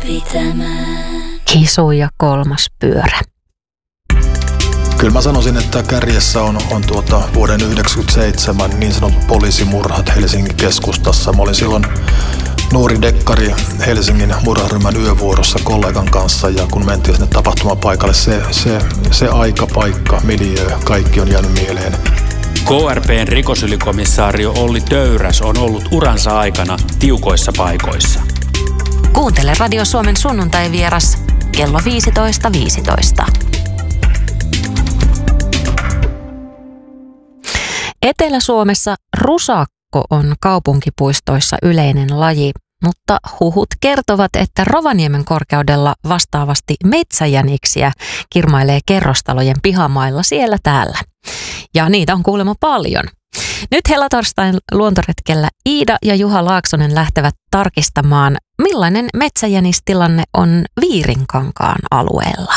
Kisu ja kolmas pyörä. Kyllä mä sanoisin, että kärjessä on vuoden 1997 niin sanotut poliisimurhat Helsingin keskustassa. Mä olin silloin nuori dekkari Helsingin murharyhmän yövuorossa kollegan kanssa, ja kun mentiin sinne tapahtumapaikalle, se aika, paikka, miljöö, kaikki on jäänyt mieleen. KRP:n rikosylikomissaario Olli Töyräs on ollut uransa aikana tiukoissa paikoissa. Kuuntele Radio Suomen sunnuntai-vieras kello 15.15. Etelä-Suomessa rusakko on kaupunkipuistoissa yleinen laji, mutta huhut kertovat, että Rovaniemen korkeudella vastaavasti metsäjäniksiä kirmailee kerrostalojen pihamailla siellä täällä. Ja niitä on kuulemma paljon. Nyt hellatorstain luontoretkellä Iida ja Juha Laaksonen lähtevät tarkistamaan, millainen metsäjänistilanne on Viirinkankaan alueella.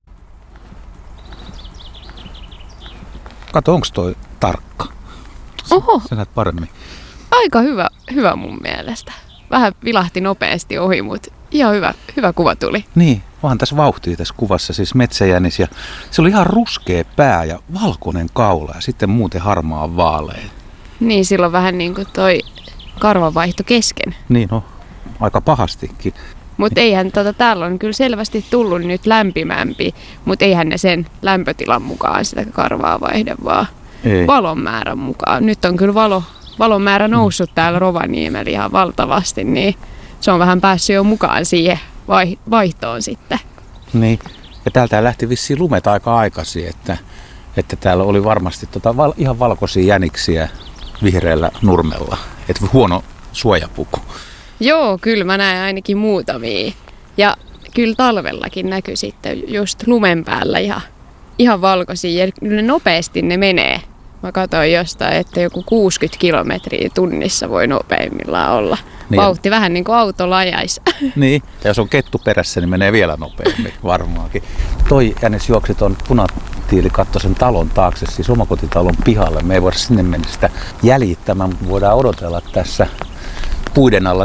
Kato, onko toi tarkka? Oho. Sä näet paremmin. Aika hyvä mun mielestä. Vähän vilahti nopeasti ohi, mutta ihan hyvä kuva tuli. Niin, vaan tässä vauhtia tässä kuvassa, siis metsäjänis, ja se oli ihan ruskea pää ja valkoinen kaula ja sitten muuten harmaa vaalea. Niin, silloin vähän niin kuin toi karvanvaihto kesken. Niin, no, aika pahastikin. Mutta eihän täällä on kyllä selvästi tullut nyt lämpimämpi, mutta eihän ne sen lämpötilan mukaan sitä karvaa vaihda, vaan Ei. valon määrän mukaan. Nyt on kyllä valon määrä noussut täällä Rovaniemellä ihan valtavasti, niin se on vähän päässyt jo mukaan siihen vaihtoon sitten. Niin, ja täältä lähti vissiin lumet aika aikaisin, että täällä oli varmasti ihan valkoisia jäniksiä vihreällä nurmella. Että huono suojapuku. Joo, kyllä mä näen ainakin muutamia. Ja kyllä talvellakin näkyy sitten just lumen päällä ihan valkoisia. Ja kyllä nopeasti ne menee. Mä katsoin jostain, että joku 60 kilometriä tunnissa voi nopeimmillaan olla. Niin. Vauhti vähän niin kuin autolla ajaisi. Niin, ja jos on kettu perässä, niin menee vielä nopeammin varmaankin. Toi jänis juoksi tuon punatiilikattoisen talon taakse, siis omakotitalon pihalle. Me ei voida sinne mennä sitä jäljittämään, mutta voidaan odotella tässä puiden alla.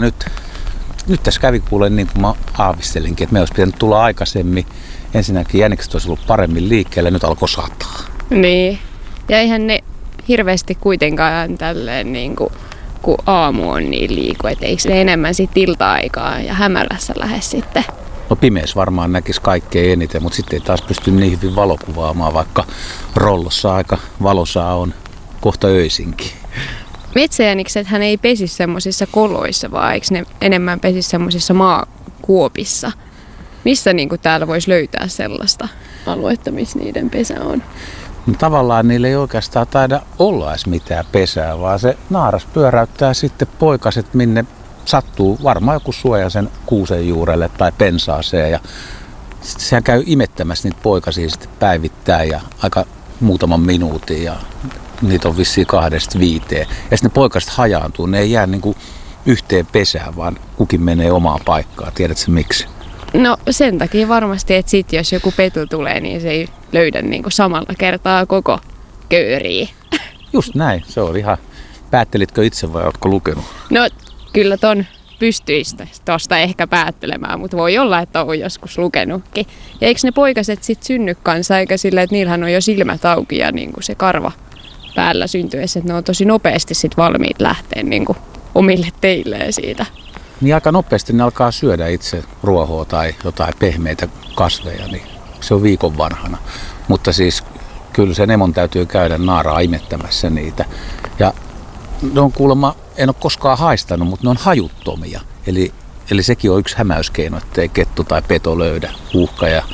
Nyt tässä kävi kuulen niin kuin mä aavistelinkin, että me olisi pitänyt tulla aikaisemmin. Ensinnäkin jänikset olisi ollut paremmin liikkeellä, nyt alkoi sataa. Niin, ja eihän ne hirveästi kuitenkaan tälleen niin kuin kun aamu on niin liiku, että eikö ne enemmän sitten ilta-aikaa ja hämärässä lähde sitten? No pimeys varmaan näkisi kaikkein eniten, mutta sitten ei taas pysty niin hyvin valokuvaamaan, vaikka rollossa aika valosaa on kohta öisinkin. Metsäjäniksethän ei pesi semmoisissa koloissa, vaan eikö ne enemmän pesi semmoisissa maakuopissa? Missä niin kuin täällä voisi löytää sellaista aluetta, missä niiden pesä on? No, tavallaan niillä ei oikeastaan taida olla edes mitään pesää, vaan se naaras pyöräyttää sitten poikaset minne sattuu, varmaan joku suojaisen kuusen juurelle tai pensaaseen, ja sehän käy imettämässä niitä poikasia sitten päivittäin ja aika muutaman minuutin, ja niitä on vissiin 2-5. Ja sitten ne poikaset hajaantuu, ne ei jää niinku yhteen pesään, vaan kukin menee omaan paikkaan. Tiedätkö miksi? No sen takia varmasti, että sit jos joku petu tulee, niin se ei löydä niinku samalla kertaa koko kööriä. Just näin, se oli ihan. Päättelitkö itse vai oletko lukenut? No kyllä ton pystyisi tuosta ehkä päättelemään, mutta voi olla, että on joskus lukenutkin. Ja eikö ne poikaset sit synny kanssa aika silleen, että niillähän on jo silmät auki ja niinku se karva päällä syntyessä, että ne on tosi nopeasti sit valmiit lähteä niinku omille teilleen siitä. Niin aika nopeasti ne alkaa syödä itse ruohoa tai jotain pehmeitä kasveja, niin se on viikon vanhana. Mutta siis kyllä sen emon täytyy käydä naaraa imettämässä niitä. Ja ne on kuulemma, en ole koskaan haistanut, mutta ne on hajuttomia. Eli sekin on yksi hämäyskeino, ettei kettu tai peto löydä. Uhka ja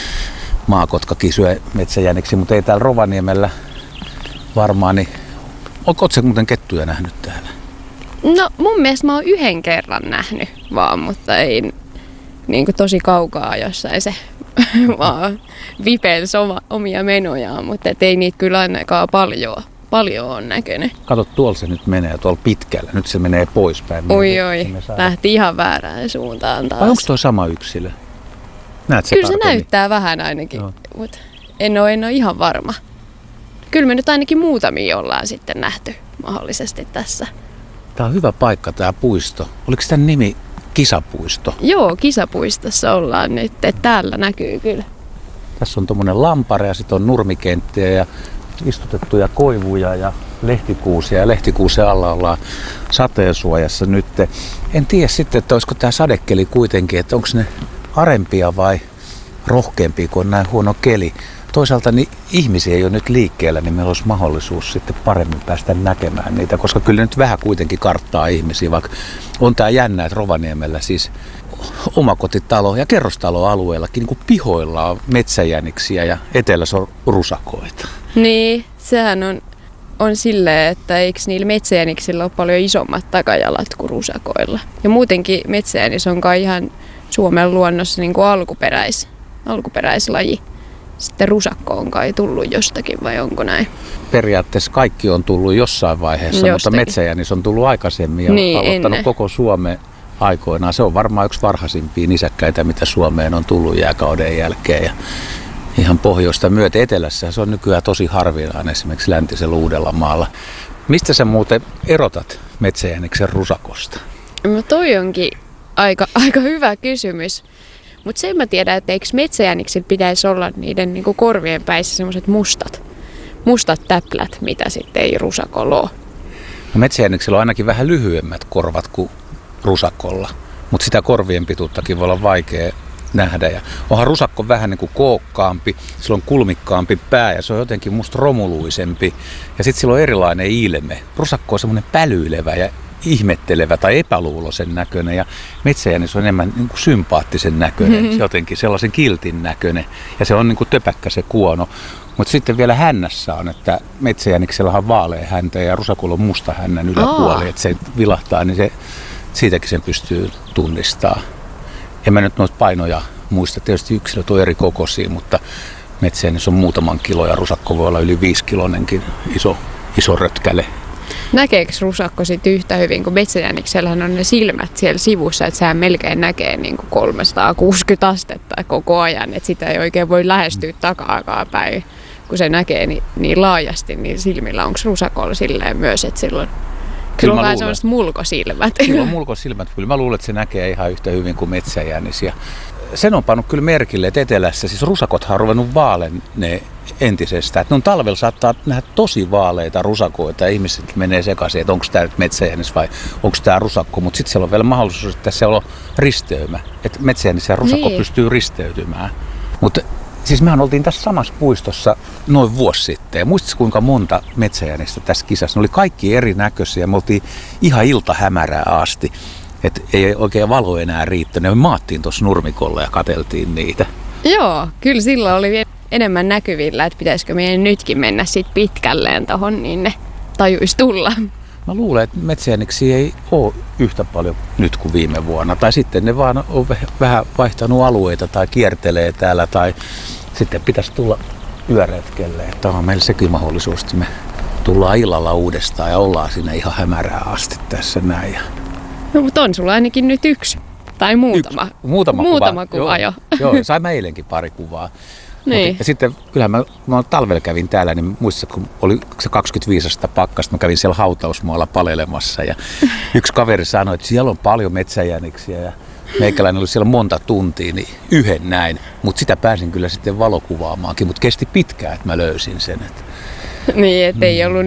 maakotkakin syö metsäjäniksi, mutta ei täällä Rovaniemellä varmaan. Niin ootko sä muuten kettuja nähnyt täällä? No mun mielestä mä oon yhden kerran nähnyt vaan, mutta ei niin kuin tosi kaukaa jossain se vaan vipelsi omia menojaan, mutta ei niitä kyllä ainakaan paljon on näköinen. Kato, tuolla se nyt menee, tuolla pitkällä. Nyt se menee poispäin. Oi, lähti ihan väärään suuntaan taas. Vai onko toi sama yksilö? Näet kyllä se näyttää vähän ainakin, mutta en ole ihan varma. Kyllä me nyt ainakin muutamia ollaan sitten nähty mahdollisesti tässä. Tää on hyvä paikka, tää puisto. Oliko tämän nimi kisapuisto. Joo, kisapuistossa ollaan nyt, että täällä näkyy kyllä. Tässä on tommonen lampare ja sitten on nurmikenttiä ja istutettuja koivuja ja lehtikuusia. Ja lehtikuusen alla ollaan sateensuojassa nyt. En tiedä sitten, että olisiko tämä sadekeli kuitenkin, että onko ne arempia vai rohkeampia, kun on näin huono keli. Toisaalta niin ihmisiä ei ole nyt liikkeellä, niin meillä olisi mahdollisuus sitten paremmin päästä näkemään niitä, koska kyllä nyt vähän kuitenkin karttaa ihmisiä, vaikka on tämä jännä, että Rovaniemellä siis omakotitalo- ja kerrostaloalueellakin niin kuin pihoilla on metsäjäniksiä ja etelässä on rusakoita. Niin, sehän on silleen, että eikö niillä metsäjäniksillä ole paljon isommat takajalat kuin rusakoilla. Ja muutenkin metsäjänis on kai ihan Suomen luonnossa niin kuin alkuperäislaji. Sitten rusakko on kai tullut jostakin, vai onko näin? Periaatteessa kaikki on tullut jossain vaiheessa, mutta metsäjänis on tullut aikaisemmin ja niin, valottanut ennen koko Suomen aikoinaan. Se on varmaan yksi varhaisimpia nisäkkäitä, mitä Suomeen on tullut jääkauden jälkeen. Ja ihan pohjoista myöten etelässä se on nykyään tosi harvinainen esimerkiksi läntisellä Uudellamaalla. Mistä sä muuten erotat metsäjäniksen rusakosta? No toi onkin aika hyvä kysymys. Mutta sen mä tiedän, että eikö metsäjäniksillä pitäisi olla niiden niinku korvien päissä semmoiset mustat täplät, mitä sitten ei rusakolla ole. No metsäjäniksellä on ainakin vähän lyhyemmät korvat kuin rusakolla, mutta sitä korvien pituuttakin voi olla vaikea nähdä. Ja onhan rusakko vähän niin kuin kookkaampi, sillä on kulmikkaampi pää ja se on jotenkin musta romuluisempi. Ja sitten sillä on erilainen ilme. Rusakko on semmoinen pälyilevä ja ihmettelevä tai epäluuloisen näköinen ja metsäjänis on enemmän niin kuin sympaattisen näköinen, jotenkin sellaisen kiltin näköinen ja se on niin kuin töpäkkä se kuono. Mutta sitten vielä hännässä on, että metsäjäniksellä on vaalea häntä ja rusakolla on musta hännän yläpuoli, että se vilahtaa, niin siitäkin sen pystyy tunnistamaan. En mä nyt noita painoja muista, tietysti yksilöt on eri kokoisia, mutta metsäjänis on muutaman kilo ja rusakko voi olla yli 5 kilonenkin iso rötkäle. Näkeekö rusakko sitten yhtä hyvin, kun metsäjäniksellähän on ne silmät siellä sivussa, että sehän melkein näkee niin kuin 360 astetta koko ajan, että sitä ei oikein voi lähestyä takaakaan päin, kun se näkee niin laajasti, niin silmillä onko rusakolla silleen myös, että silloin kyllä on vähän sellaiset mulkosilmät. Kyllä on mulkosilmät, kyllä mä luulen, että se näkee ihan yhtä hyvin kuin metsäjänis. Ja sen on pannut kyllä merkille, että etelässä siis rusakothan on ruvennut vaalenee entisestään. Että on talvella saattaa nähdä tosi vaaleita rusakoita ja ihmiset menee sekaisin, että onko tämä nyt metsäjänis vai onko tämä rusakko. Mutta sitten siellä on vielä mahdollisuus, että siellä on risteymä. Että metsäjänis ja rusakko pystyy risteytymään. Mutta siis mehän oltiin tässä samassa puistossa noin vuosi sitten. Ja muistatko kuinka monta metsäjänistä tässä kisassa? Ne oli kaikki erinäköisiä. Me oltiin ihan iltahämärää asti. Että ei oikein valo enää riittänyt. Me maattiin tuossa nurmikolla ja katseltiin niitä. Joo, kyllä silloin oli vielä enemmän näkyvillä, että pitäisikö meidän nytkin mennä sit pitkälleen tohon, niin ne tajuisi tulla. Mä luulen, että metsäjäniksiä ei ole yhtä paljon nyt kuin viime vuonna. Tai sitten ne vaan on vähän vaihtanut alueita tai kiertelee täällä. Tai sitten pitäisi tulla yöretkelle. Tämä on meillä sekin mahdollisuus, että me tullaan illalla uudestaan ja ollaan siinä ihan hämärää asti tässä näin. No mutta on sulla ainakin nyt yksi. Tai muutama kuva jo. Joo, sain mä eilenkin pari kuvaa. Niin. Ja sitten kyllähän mä talvella kävin täällä, niin muistatko, kun oli se 25 astetta pakkasta, mä kävin siellä hautausmaalla palelemassa ja yksi kaveri sanoi, että siellä on paljon metsäjäniksiä ja meikäläinen oli siellä monta tuntia, niin yhden näin. Mutta sitä pääsin kyllä sitten valokuvaamaankin, mutta kesti pitkään, että mä löysin sen. Niin, ettei ollut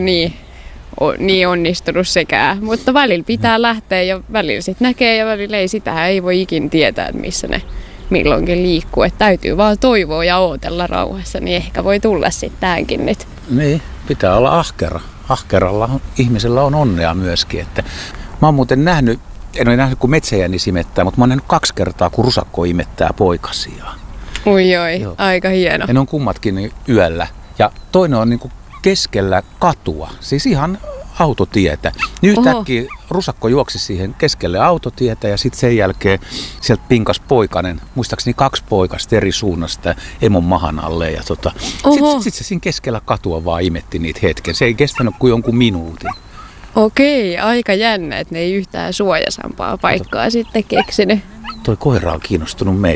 niin onnistunut sekään, mutta välillä pitää lähteä ja välillä sitten näkee ja välillä ei, sitä ei voi ikin tietää, että missä ne milloinkin liikkuu. Että täytyy vaan toivoa ja ootella rauhassa, niin ehkä voi tulla sitten tähänkin nyt. Niin, pitää olla ahkera. Ahkeralla ihmisellä on onnea myöskin. Että mä oon muuten nähnyt, en ole nähnyt kun metsäjänis imettää, mutta mä oon nähnyt 2 kertaa kun rusakko imettää poikasiaan. Oi, aika hieno. Ja ne on kummatkin yöllä. Ja toinen on niinku keskellä katua, siis ihan autotietä. Niin yhtäkkiä rusakko juoksi siihen keskelle autotietä ja sitten sen jälkeen sieltä pinkas poikanen, muistaakseni 2 poikasta eri suunnasta emon mahan alle. Ja sitten se siinä keskellä katua vaan imetti niitä hetken. Se ei kestänyt kuin jonkun minuutin. Okei, aika jännä, että ne ei yhtään suojasampaa paikkaa sitten keksinyt. Toi koira on kiinnostunut meistä.